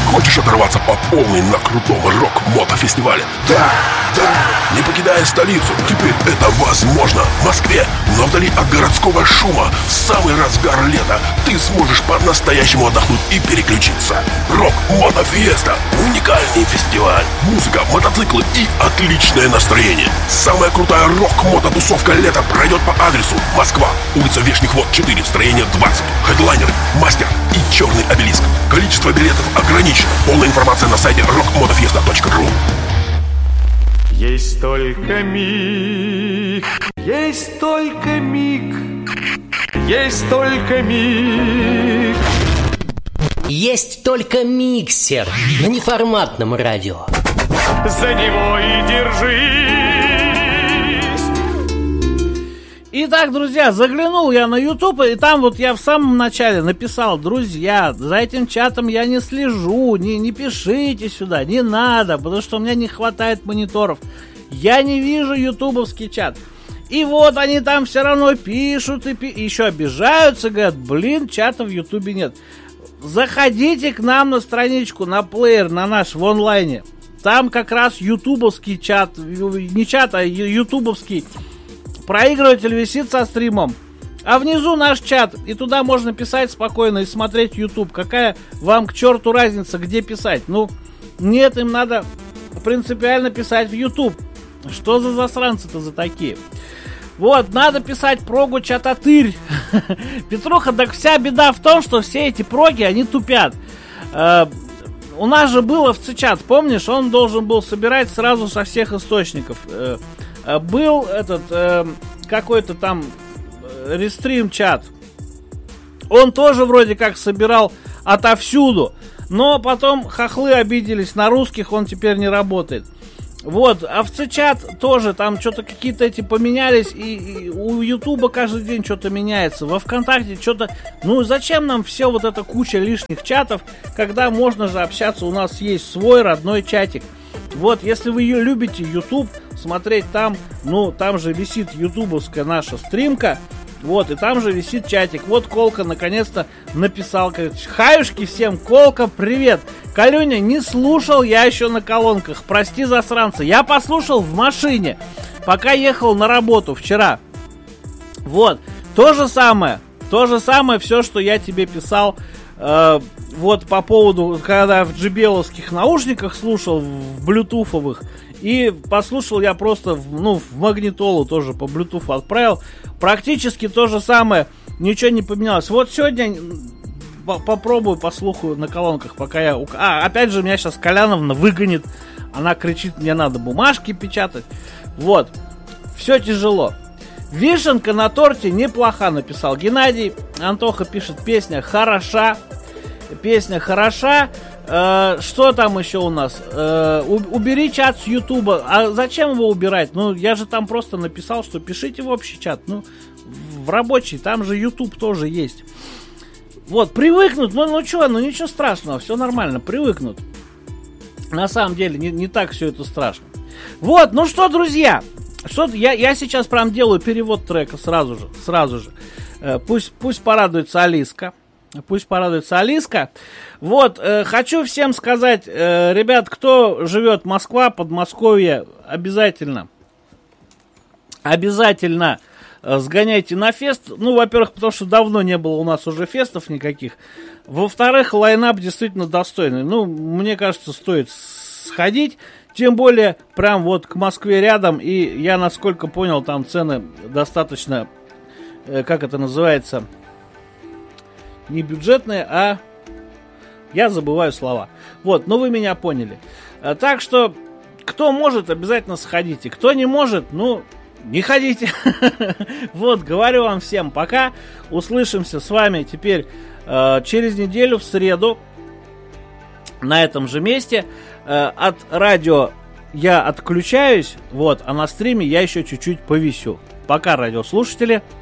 Хочешь оторваться по полной на крутом рок-мотофестивале? Да, не покидая столицу, теперь это возможно. В Москве, но вдали от городского шума, в самый разгар лета ты сможешь по-настоящему отдохнуть и переключиться. Рок-мотофеста – уникальный фестиваль. Музыка, мотоциклы и отличное настроение. Самая крутая рок-мототусовка лета пройдет по адресу: Москва, улица Вешних Вод, 4, строение 20. Хедлайнеры, Мастер и Черный обелиск. Количество билетов ограничено. Полная информация на сайте rockmotofesta.ru. Есть только миг, есть только миг, есть только миг. Есть только миксер на неформатном радио. За него и держись. Итак, друзья, заглянул я на YouTube, и там вот я в самом начале написал: друзья, за этим чатом я не слежу, не пишите сюда, не надо, потому что у меня не хватает мониторов. Я не вижу ютубовский чат. И вот они там все равно пишут и еще обижаются, говорят: блин, чата в ютубе нет. Заходите к нам на страничку, на плеер, на наш в онлайне. Там как раз ютубовский чат, не чат, а ютубовский проигрыватель висит со стримом. А внизу наш чат, и туда можно писать спокойно и смотреть YouTube. Какая вам к черту разница, где писать? Ну, нет, им надо принципиально писать в YouTube. Что за засранцы-то за такие? Вот, надо писать прогу чататырь. Петруха, так вся беда в том, что все эти проги, они тупят. У нас же было в чат, помнишь, он должен был собирать сразу со всех источников. Был этот какой-то там рестрим чат. Он тоже вроде как собирал отовсюду. Но потом хохлы обиделись на русских, он теперь не работает. Вот, а в чат тоже там что-то какие-то эти поменялись, и у Ютуба каждый день что-то меняется. Во ВКонтакте что-то... Ну, зачем нам все вот эта куча лишних чатов, когда можно же общаться, у нас есть свой родной чатик. Вот, если вы любите YouTube, смотреть там, ну, там же висит ютубовская наша стримка, вот, и там же висит чатик. Вот Колка наконец-то написал, говорит: хаюшки всем, Колка, привет. Калюня, не слушал я еще на колонках, прости, засранцы. Я послушал в машине, пока ехал на работу вчера. Вот, то же самое, все, что я тебе писал. Вот по поводу, когда в JBL-овских наушниках слушал, в блютуфовых, и послушал я просто, в магнитолу тоже по блютуфу отправил. Практически то же самое, ничего не поменялось. Вот сегодня попробую, послухаю на колонках, пока я... опять же, меня сейчас Коляновна выгонит. Она кричит: мне надо бумажки печатать. Вот, все тяжело. Вишенка на торте неплоха, написал Геннадий. Антоха пишет: песня хороша. Песня хороша. Что там еще у нас? Убери чат с Ютуба. А зачем его убирать? Ну, я же там просто написал, что пишите в общий чат. Ну, в рабочий, там же Ютуб тоже есть. Вот, привыкнут. Ничего страшного, все нормально, привыкнут. На самом деле, не так все это страшно. Вот, ну что, друзья, я сейчас прям делаю перевод трека сразу же. Пусть порадуется Алиска. Вот, хочу всем сказать, ребят, кто живет Москва, Подмосковье, обязательно сгоняйте на фест. Ну, во-первых, потому что давно не было у нас уже фестов никаких. Во-вторых, лайнап действительно достойный. Ну, мне кажется, стоит сходить. Тем более, прям вот к Москве рядом. И я, насколько понял, там цены достаточно, как это называется, не бюджетные, а... Я забываю слова. Вот, но вы меня поняли. Так что, кто может, обязательно сходите. Кто не может, не ходите. Вот, говорю вам всем пока. Услышимся с вами теперь через неделю, в среду, на этом же месте. От радио я отключаюсь, вот, а на стриме я еще чуть-чуть повисю. Пока, радиослушатели.